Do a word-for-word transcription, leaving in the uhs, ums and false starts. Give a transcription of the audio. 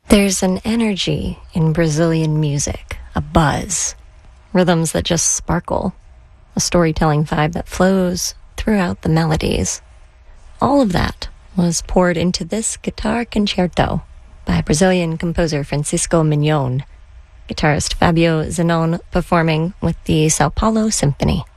There's an energy in Brazilian music, a buzz, rhythms that just sparkle, a storytelling vibe that flows throughout the melodies. All of that was poured into this guitar concerto by Brazilian composer Francisco Mignon, guitarist Fabio Zenon performing with the Sao Paulo Symphony.